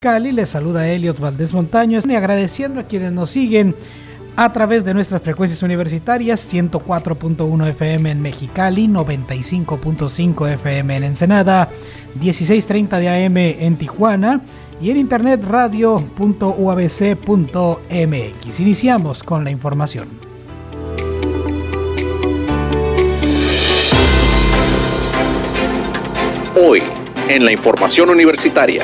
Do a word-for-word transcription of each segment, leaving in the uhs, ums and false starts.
Cali, les saluda Eliot Valdés Montaño y agradeciendo a quienes nos siguen a través de nuestras frecuencias universitarias, ciento cuatro punto uno F M en Mexicali, noventa y cinco punto cinco F M en Ensenada, dieciséis treinta de A M en Tijuana y en internet radio punto u a b c punto m x. Iniciamos con la información. Hoy, en la información universitaria.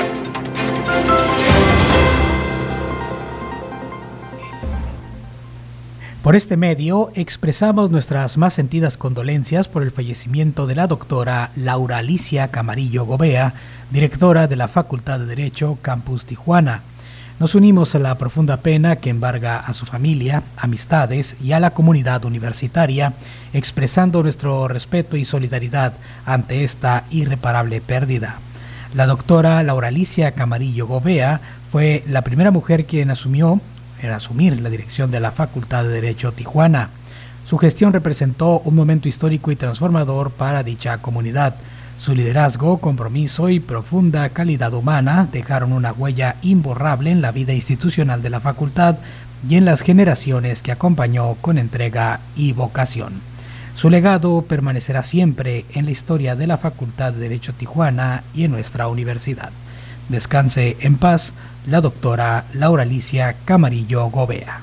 Por este medio, expresamos nuestras más sentidas condolencias por el fallecimiento de la doctora Laura Alicia Camarillo Gobea, directora de la Facultad de Derecho, Campus Tijuana. Nos unimos a la profunda pena que embarga a su familia, amistades y a la comunidad universitaria, expresando nuestro respeto y solidaridad ante esta irreparable pérdida. La doctora Laura Alicia Camarillo Gobea fue la primera mujer quien asumió en asumir la dirección de la Facultad de Derecho Tijuana. Su gestión representó un momento histórico y transformador para dicha comunidad. Su liderazgo, compromiso y profunda calidad humana dejaron una huella imborrable en la vida institucional de la facultad y en las generaciones que acompañó con entrega y vocación. Su legado permanecerá siempre en la historia de la Facultad de Derecho Tijuana y en nuestra universidad. Descanse en paz la doctora Laura Alicia Camarillo Gobea.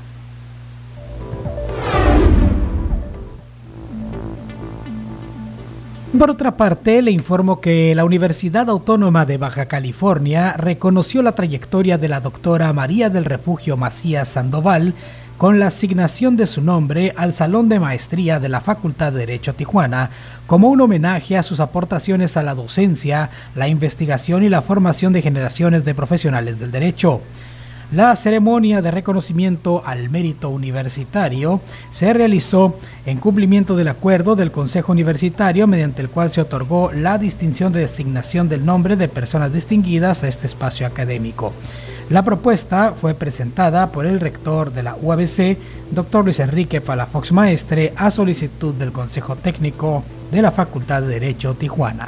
Por otra parte, le informo que la Universidad Autónoma de Baja California reconoció la trayectoria de la doctora María del Refugio Macías Sandoval con la asignación de su nombre al Salón de Maestría de la Facultad de Derecho Tijuana como un homenaje a sus aportaciones a la docencia, la investigación y la formación de generaciones de profesionales del derecho. La ceremonia de reconocimiento al mérito universitario se realizó en cumplimiento del acuerdo del Consejo Universitario mediante el cual se otorgó la distinción de designación del nombre de personas distinguidas a este espacio académico. La propuesta fue presentada por el rector de la U A B C, doctor Luis Enrique Palafox Maestre, a solicitud del Consejo Técnico de la Facultad de Derecho Tijuana.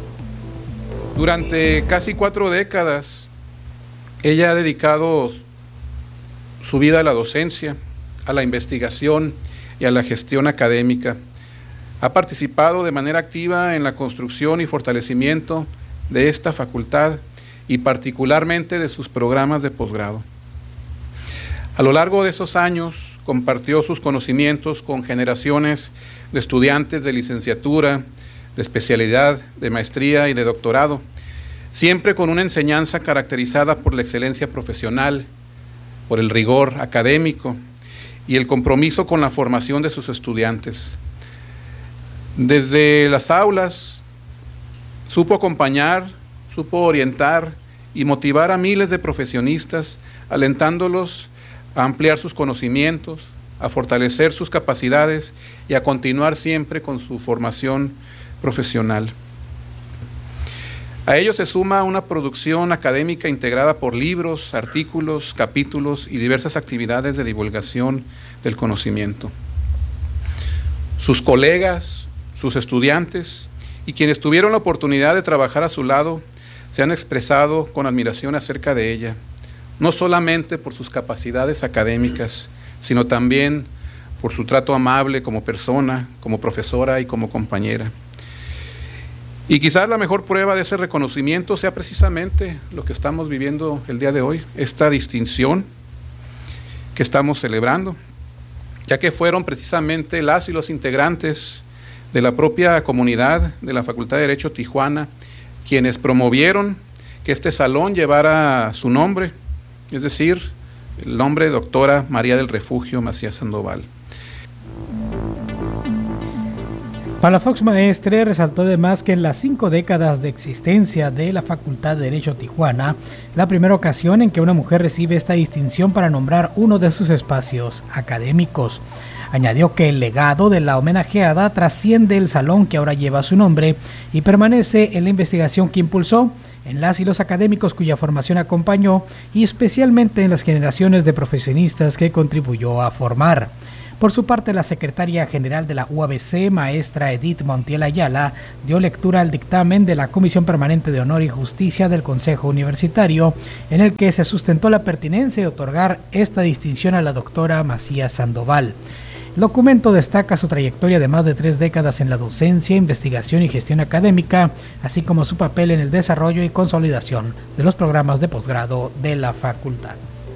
Durante casi cuatro décadas, ella ha dedicado su vida a la docencia, a la investigación y a la gestión académica. Ha participado de manera activa en la construcción y fortalecimiento de esta facultad y particularmente de sus programas de posgrado. A lo largo de esos años, compartió sus conocimientos con generaciones de estudiantes de licenciatura, de especialidad, de maestría y de doctorado, siempre con una enseñanza caracterizada por la excelencia profesional, por el rigor académico y el compromiso con la formación de sus estudiantes. Desde las aulas, supo acompañar, supo orientar y motivar a miles de profesionistas, alentándolos a ampliar sus conocimientos, a fortalecer sus capacidades y a continuar siempre con su formación profesional. A ello se suma una producción académica integrada por libros, artículos, capítulos y diversas actividades de divulgación del conocimiento. Sus colegas, sus estudiantes y quienes tuvieron la oportunidad de trabajar a su lado se han expresado con admiración acerca de ella, no solamente por sus capacidades académicas, sino también por su trato amable como persona, como profesora y como compañera. Y quizás la mejor prueba de ese reconocimiento sea precisamente lo que estamos viviendo el día de hoy, esta distinción que estamos celebrando, ya que fueron precisamente las y los integrantes de la propia comunidad de la Facultad de Derecho Tijuana quienes promovieron que este salón llevara su nombre, es decir, el nombre de doctora María del Refugio Macías Sandoval. Palafox Maestre resaltó además que en las cinco décadas de existencia de la Facultad de Derecho Tijuana, la primera ocasión en que una mujer recibe esta distinción para nombrar uno de sus espacios académicos. Añadió que el legado de la homenajeada trasciende el salón que ahora lleva su nombre y permanece en la investigación que impulsó, en las y los académicos cuya formación acompañó y especialmente en las generaciones de profesionistas que contribuyó a formar. Por su parte, la secretaria general de la U A B C, maestra Edith Montiel Ayala, dio lectura al dictamen de la Comisión Permanente de Honor y Justicia del Consejo Universitario, en el que se sustentó la pertinencia de otorgar esta distinción a la doctora Macías Sandoval. El documento destaca su trayectoria de más de tres décadas en la docencia, investigación y gestión académica, así como su papel en el desarrollo y consolidación de los programas de posgrado de la facultad.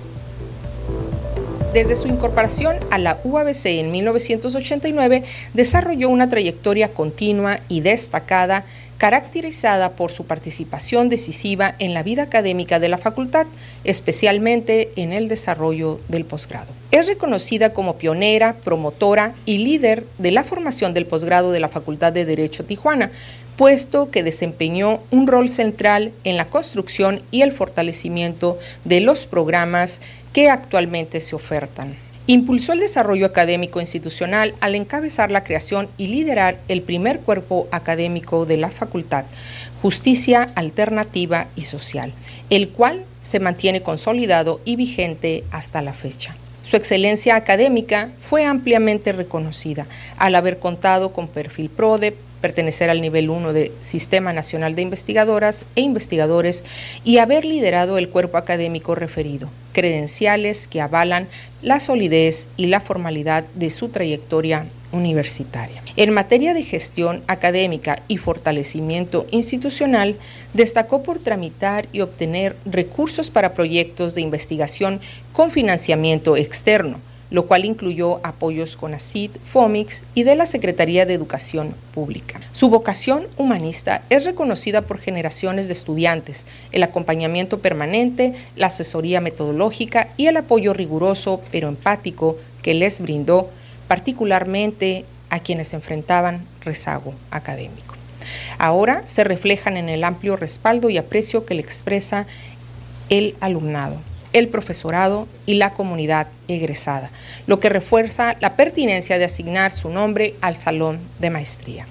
Desde su incorporación a la U A B C en mil novecientos ochenta y nueve, desarrolló una trayectoria continua y destacada, caracterizada por su participación decisiva en la vida académica de la facultad, especialmente en el desarrollo del posgrado. Es reconocida como pionera, promotora y líder de la formación del posgrado de la Facultad de Derecho Tijuana, puesto que desempeñó un rol central en la construcción y el fortalecimiento de los programas que actualmente se ofertan. Impulsó el desarrollo académico institucional al encabezar la creación y liderar el primer cuerpo académico de la facultad, Justicia Alternativa y Social, el cual se mantiene consolidado y vigente hasta la fecha. Su excelencia académica fue ampliamente reconocida al haber contado con perfil PRODE, pertenecer al nivel uno del Sistema Nacional de Investigadoras e Investigadores y haber liderado el cuerpo académico referido, credenciales que avalan la solidez y la formalidad de su trayectoria universitaria. En materia de gestión académica y fortalecimiento institucional, destacó por tramitar y obtener recursos para proyectos de investigación con financiamiento externo, lo cual incluyó apoyos CONACYT, FOMIX y de la Secretaría de Educación Pública. Su vocación humanista es reconocida por generaciones de estudiantes, el acompañamiento permanente, la asesoría metodológica y el apoyo riguroso pero empático que les brindó, particularmente a quienes enfrentaban rezago académico. Ahora se reflejan en el amplio respaldo y aprecio que le expresa el alumnado, el profesorado y la comunidad egresada, lo que refuerza la pertinencia de asignar su nombre al Salón de Maestría.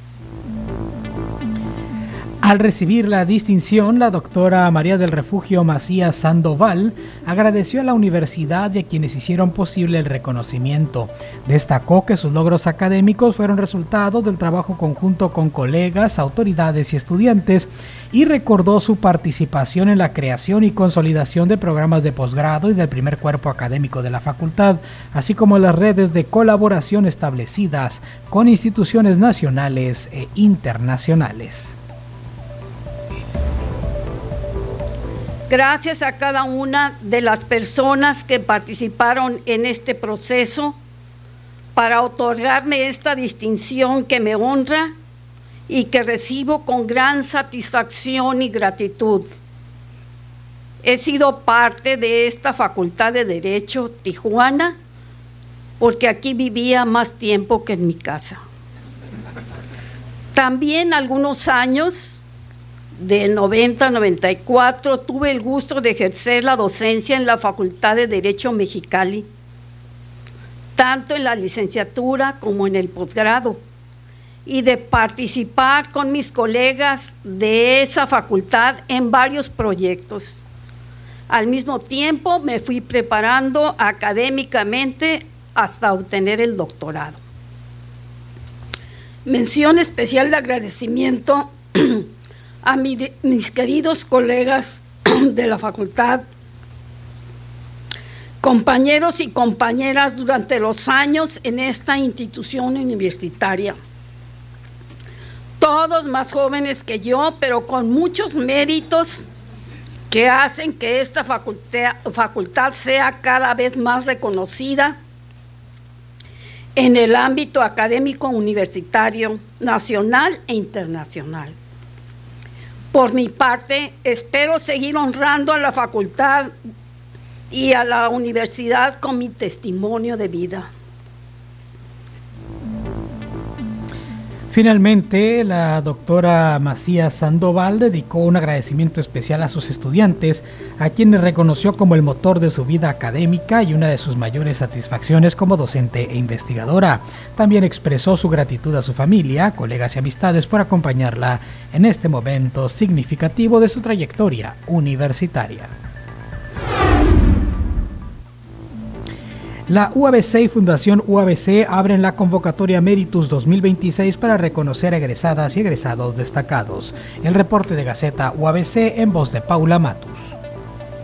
Al recibir la distinción, la doctora María del Refugio Macías Sandoval agradeció a la universidad y a quienes hicieron posible el reconocimiento. Destacó que sus logros académicos fueron resultado del trabajo conjunto con colegas, autoridades y estudiantes, y recordó su participación en la creación y consolidación de programas de posgrado y del primer cuerpo académico de la facultad, así como las redes de colaboración establecidas con instituciones nacionales e internacionales. Gracias a cada una de las personas que participaron en este proceso para otorgarme esta distinción que me honra y que recibo con gran satisfacción y gratitud. He sido parte de esta Facultad de Derecho Tijuana porque aquí vivía más tiempo que en mi casa. También algunos años, del noventa a noventa y cuatro, tuve el gusto de ejercer la docencia en la Facultad de Derecho Mexicali, tanto en la licenciatura como en el posgrado, y de participar con mis colegas de esa facultad en varios proyectos. Al mismo tiempo me fui preparando académicamente hasta obtener el doctorado. Mención especial de agradecimiento a mi, mis queridos colegas de la facultad, compañeros y compañeras durante los años en esta institución universitaria. Todos más jóvenes que yo, pero con muchos méritos que hacen que esta facultad, facultad sea cada vez más reconocida en el ámbito académico universitario, nacional e internacional. Por mi parte, espero seguir honrando a la facultad y a la universidad con mi testimonio de vida. Finalmente, la doctora Macías Sandoval dedicó un agradecimiento especial a sus estudiantes, a quienes reconoció como el motor de su vida académica y una de sus mayores satisfacciones como docente e investigadora. También expresó su gratitud a su familia, colegas y amistades por acompañarla en este momento significativo de su trayectoria universitaria. La U A B C y Fundación U A B C abren la convocatoria Meritus dos mil veintiséis para reconocer egresadas y egresados destacados. El reporte de Gaceta U A B C en voz de Paula Matus.